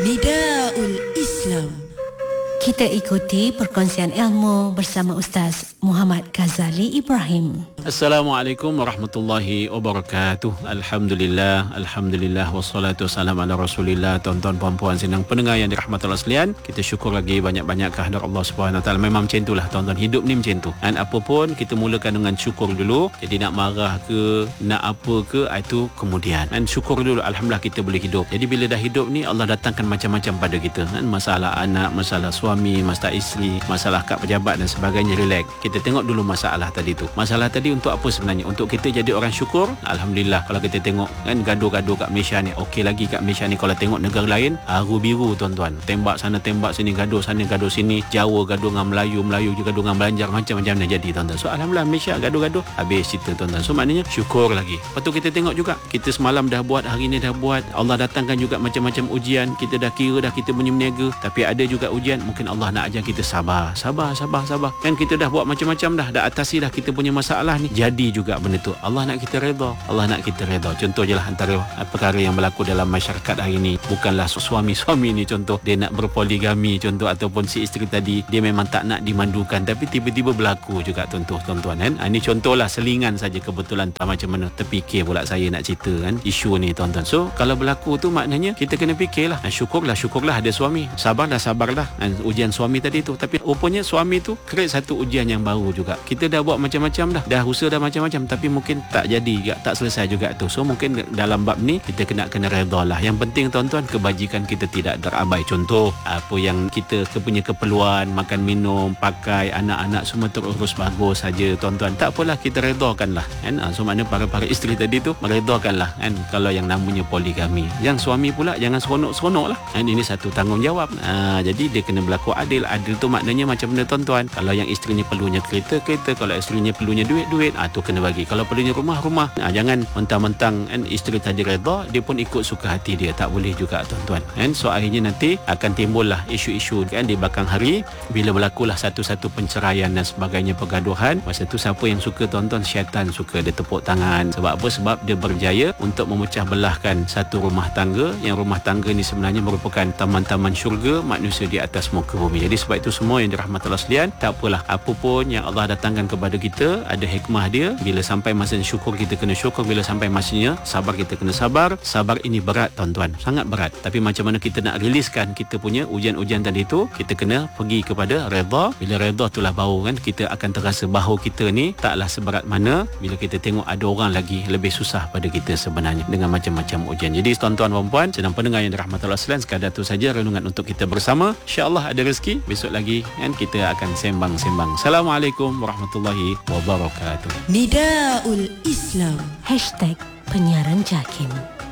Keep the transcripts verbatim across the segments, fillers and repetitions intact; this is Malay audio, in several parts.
Nidaul Islam. Kita ikuti perkongsian ilmu bersama Ustaz Muhammad Ghazali Ibrahim. Assalamualaikum warahmatullahi wabarakatuh. Alhamdulillah, Alhamdulillah, wassalatu wassalamu ala rasulillah. Tuan-tuan, puan-puan, senang pendengar yang dirahmati Allah sekalian, kita syukur lagi banyak-banyak kehadirat Allah Subhanahu Wa Taala. Memang macam itulah tuan-tuan, hidup ni macam tu. Dan apa pun kita mulakan dengan syukur dulu. Jadi nak marah ke, nak apa ke, itu kemudian. Dan syukur dulu, alhamdulillah kita boleh hidup. Jadi bila dah hidup ni, Allah datangkan macam-macam pada kita. Dan masalah anak, masalah suami, masalah isteri, masalah kad pejabat dan sebagainya, relax. Kita tengok dulu masalah tadi tu. Masalah tadi untuk apa sebenarnya? Untuk kita jadi orang syukur. Alhamdulillah, kalau kita tengok kan gaduh-gaduh kat Malaysia ni, okey lagi kat Malaysia ni. Kalau tengok negara lain, aru biru tuan-tuan. Tembak sana, tembak sini, gaduh sana, gaduh sini. Jawa gaduh dengan Melayu, Melayu juga gaduh dengan Belanjar, macam-macam dah jadi tuan-tuan. So alhamdulillah Malaysia gaduh-gaduh, habis cerita tuan-tuan. So maknanya syukur lagi. Lepas tu kita tengok juga, kita semalam dah buat, hari ni dah buat. Allah datangkan juga macam-macam ujian. Kita dah kira dah, kita punya meniaga. Tapi ada juga ujian, mungkin Allah nak ajar kita sabar, sabar, sabar, sabar. Kan kita dah buat macam-macam dah, dah atasi dah kita punya masalah ni. Jadi juga benda tu, Allah nak kita redha, Allah nak kita redha. Contoh je lah antara perkara yang berlaku dalam masyarakat hari ni. Bukanlah suami-suami ni contoh, dia nak berpoligami contoh, ataupun si isteri tadi, dia memang tak nak dimandukan, tapi tiba-tiba berlaku juga contoh tuan-tuan kan. Ini contohlah, selingan saja kebetulan tak macam mana. Terfikir pula saya nak cerita kan isu ni tuan-tuan. So kalau berlaku tu maknanya kita kena fikirlah. Syukurlah, syukurlah ada suami. Sabarlah, sabarlah kan, ujian suami tadi tu. Tapi rupanya suami tu create satu ujian yang baru juga. Kita dah buat macam-macam dah, dah usaha dah macam-macam, tapi mungkin tak jadi juga, tak selesai juga tu. So mungkin dalam bab ni kita kena kena redha lah. Yang penting tuan-tuan, kebajikan kita tidak terabai. Contoh apa yang kita punya keperluan, makan minum, pakai, anak-anak semua terurus bagus saja tuan-tuan. Tak apalah, kita redakanlah kan. So maknanya para-para isteri tadi tu meredakanlah kan, kalau yang namanya poligami. Yang suami pula jangan seronok-seronok lah kan. Ini satu tanggungjawab. Ha, jadi dia kena berlaku adil. Adil tu maknanya macam mana tuan-tuan? Kalau yang isterinya perlunya kereta, kereta. Kalau isterinya perlunya duit, duit. Ah tu kena bagi. Kalau perlunya rumah, rumah. Ah, jangan mentang-mentang kan isteri tadi redha, dia pun ikut suka hati dia. Tak boleh juga tuan-tuan. Kan? So akhirnya nanti akan timbullah isu-isu kan di belakang hari, bila berlakulah satu-satu penceraian dan sebagainya, pergaduhan. Masa tu siapa yang suka tuan-tuan? Syaitan suka. Dia tepuk tangan. Sebab apa? Sebab dia berjaya untuk memecah belahkan satu rumah tangga, yang rumah tangga ni sebenarnya merupakan taman-taman syurga manusia di atas muka bumi. Jadi sebab itu semua yang dirahmati Allah sekalian, tak apalah, apa pun yang Allah datangkan kepada kita, ada hikmah dia. Bila sampai masanya syukur, kita kena syukur. Bila sampai masanya sabar, kita kena sabar. Sabar ini berat tuan-tuan, sangat berat. Tapi macam mana kita nak riliskan kita punya ujian-ujian tadi tu? Kita kena pergi kepada redha. Bila redha itulah baru kan kita akan terasa bahawa kita ni taklah seberat mana bila kita tengok ada orang lagi lebih susah pada kita sebenarnya dengan macam-macam ujian. Jadi tuan-tuan dan puan, sedang pendengar yang dirahmati Allah sekalian, sekadar tu saja renungan untuk kita bersama. InsyaAllah ada rezeki besok lagi kan kita akan sembang-sembang. Assalamualaikum warahmatullahi wabarakatuh. Nidaul Islam Hashtag Penyiaran Jakim.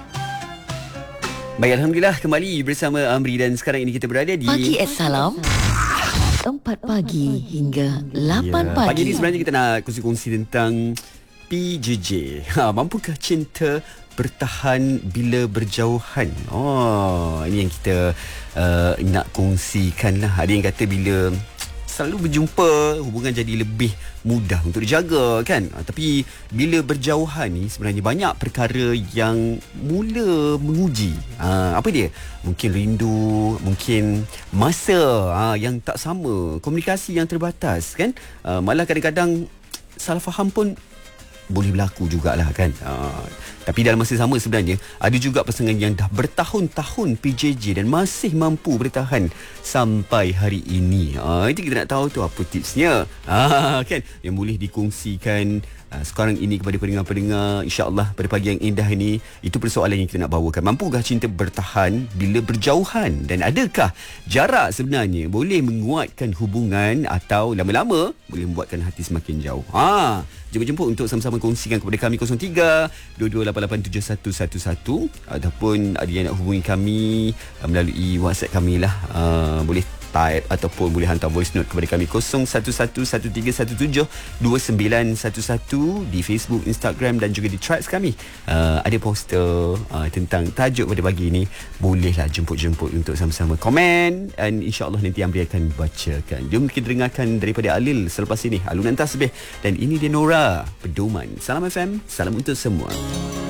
Baik, alhamdulillah kembali bersama Amri, dan sekarang ini kita berada di Pagi at Salam, empat pagi hingga lapan ya, pagi. Pagi ni sebenarnya kita nak kongsi-kongsi tentang P J J. Ha, mampukah cinta bertahan bila berjauhan? Oh, ini yang kita uh, nak kongsikan lah. Ada yang kata bila selalu berjumpa, hubungan jadi lebih mudah untuk dijaga kan. Ha, tapi bila berjauhan ni sebenarnya banyak perkara yang mula menguji. Ha, apa dia? Mungkin rindu, mungkin masa ha, yang tak sama, komunikasi yang terbatas kan. Ha, malah kadang-kadang salah faham pun boleh berlaku jugalah kan. Ha, tapi dalam masa sama sebenarnya ada juga pasangan yang dah bertahun-tahun P J J dan masih mampu bertahan sampai hari ini. Ha, itu kita nak tahu tu apa tipsnya. Ha, kan yang boleh dikongsikan uh, sekarang ini kepada pendengar-pendengar, insya-Allah pada pagi yang indah ini. Itu persoalan yang kita nak bawakan. Mampukah cinta bertahan bila berjauhan, dan adakah jarak sebenarnya boleh menguatkan hubungan atau lama-lama boleh membuatkan hati semakin jauh? Ha, jemput-jemput untuk sama-sama kongsikan kepada kami kosong tiga dua dua lapan lapan tujuh satu satu satu, ataupun ada yang nak hubungi kami uh, melalui WhatsApp kami lah. Uh, boleh type ataupun boleh hantar voice note kepada kami kosong satu satu satu tiga satu tujuh dua sembilan satu satu di Facebook, Instagram dan juga di Threads kami. Uh, ada poster uh, tentang tajuk pada pagi ini. Bolehlah jemput-jemput untuk sama-sama komen, dan insya-Allah nanti Amri akan bacakan. Jom kita dengarkan daripada Alil selepas ini, alunan tasbih, dan ini dia Nora, Pedoman. Salam F M, salam untuk semua.